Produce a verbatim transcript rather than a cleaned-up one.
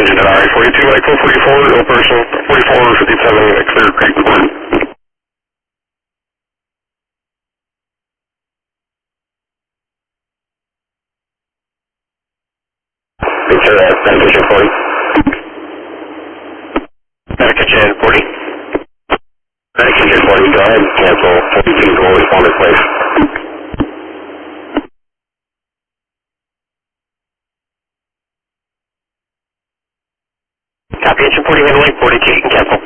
Engine denied. forty-two Echo forty-four, no person. forty-four fifty-seven, Clear Creek report. Picture at Medication forty. Medication forty. Medication forty, go ahead and cancel. forty-two will respond to place. Copy, engine forty, handling forty-two, you can cancel.